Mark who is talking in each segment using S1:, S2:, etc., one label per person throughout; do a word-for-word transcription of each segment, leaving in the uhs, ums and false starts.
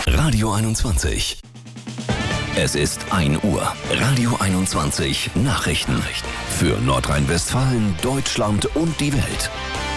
S1: Radio einundzwanzig. Es ist ein Uhr. Radio einundzwanzig Nachrichten. Für Nordrhein-Westfalen, Deutschland und die Welt.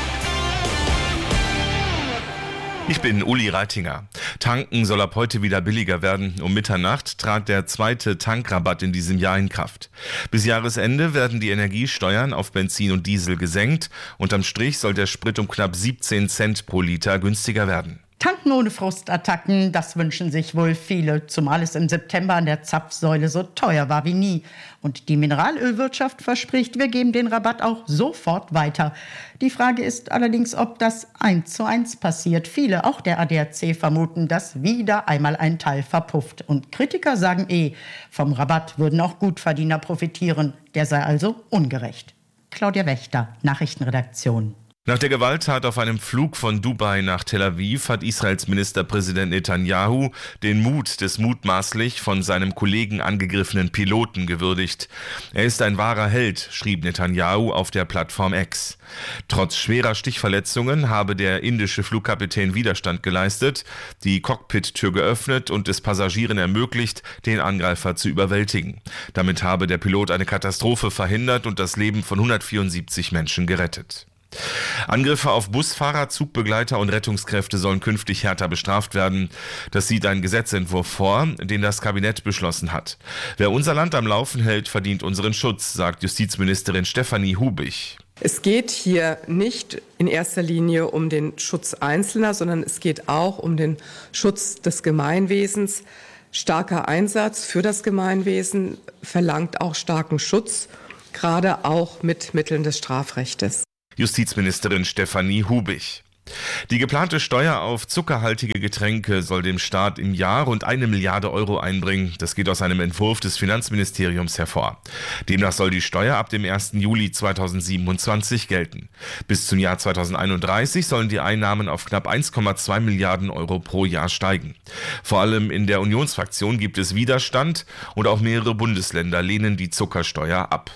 S2: Ich bin Uli Reitinger. Tanken soll ab heute wieder billiger werden. Um Mitternacht trat der zweite Tankrabatt in diesem Jahr in Kraft. Bis Jahresende werden die Energiesteuern auf Benzin und Diesel gesenkt. Unterm Strich soll der Sprit um knapp siebzehn Cent pro Liter günstiger werden.
S3: Tanken ohne Frustattacken, das wünschen sich wohl viele, zumal es im September an der Zapfsäule so teuer war wie nie. Und die Mineralölwirtschaft verspricht, wir geben den Rabatt auch sofort weiter. Die Frage ist allerdings, ob das eins zu eins passiert. Viele, auch der A D A C, vermuten, dass wieder einmal ein Teil verpufft. Und Kritiker sagen eh, vom Rabatt würden auch Gutverdiener profitieren. Der sei also ungerecht. Claudia Wächter, Nachrichtenredaktion.
S2: Nach der Gewalttat auf einem Flug von Dubai nach Tel Aviv hat Israels Ministerpräsident Netanyahu den Mut des mutmaßlich von seinem Kollegen angegriffenen Piloten gewürdigt. Er ist ein wahrer Held, schrieb Netanyahu auf der Plattform X. Trotz schwerer Stichverletzungen habe der indische Flugkapitän Widerstand geleistet, die Cockpit-Tür geöffnet und es Passagieren ermöglicht, den Angreifer zu überwältigen. Damit habe der Pilot eine Katastrophe verhindert und das Leben von hundertvierundsiebzig Menschen gerettet. Angriffe auf Busfahrer, Zugbegleiter und Rettungskräfte sollen künftig härter bestraft werden. Das sieht ein Gesetzentwurf vor, den das Kabinett beschlossen hat. Wer unser Land am Laufen hält, verdient unseren Schutz, sagt Justizministerin Stefanie Hubich.
S4: Es geht hier nicht in erster Linie um den Schutz Einzelner, sondern es geht auch um den Schutz des Gemeinwesens. Starker Einsatz für das Gemeinwesen verlangt auch starken Schutz, gerade auch mit Mitteln des Strafrechtes.
S2: Justizministerin Stefanie Hubich. Die geplante Steuer auf zuckerhaltige Getränke soll dem Staat im Jahr rund eine Milliarde Euro einbringen. Das geht aus einem Entwurf des Finanzministeriums hervor. Demnach soll die Steuer ab dem ersten Juli zweitausendsiebenundzwanzig gelten. Bis zum Jahr zweitausendeinunddreißig sollen die Einnahmen auf knapp eins Komma zwei Milliarden Euro pro Jahr steigen. Vor allem in der Unionsfraktion gibt es Widerstand und auch mehrere Bundesländer lehnen die Zuckersteuer ab.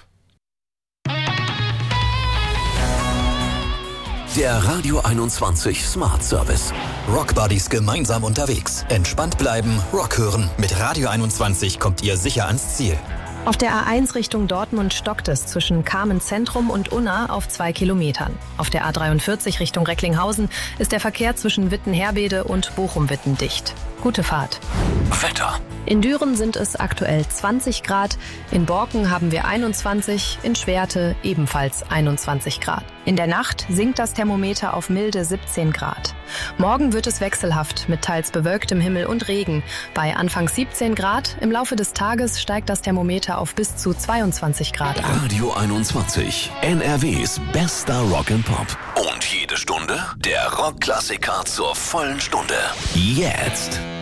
S1: Der Radio einundzwanzig Smart Service.
S5: Rock Buddies gemeinsam unterwegs. Entspannt bleiben, Rock hören. Mit Radio einundzwanzig kommt ihr sicher ans Ziel.
S6: Auf der A eins Richtung Dortmund stockt es zwischen Kamen Zentrum und Unna auf zwei Kilometern. Auf der A dreiundvierzig Richtung Recklinghausen ist der Verkehr zwischen Witten-Herbede und Bochum-Witten dicht. Gute Fahrt.
S1: Wetter.
S6: In Düren sind es aktuell zwanzig Grad, in Borken haben wir einundzwanzig, in Schwerte ebenfalls einundzwanzig Grad. In der Nacht sinkt das Thermometer auf milde siebzehn Grad. Morgen wird es wechselhaft mit teils bewölktem Himmel und Regen. Bei anfangs siebzehn Grad, im Laufe des Tages steigt das Thermometer auf bis zu zweiundzwanzig Grad an.
S1: Radio einundzwanzig, N R Ws bester Rock and Pop. Und jede Stunde der Rockklassiker zur vollen Stunde. Jetzt.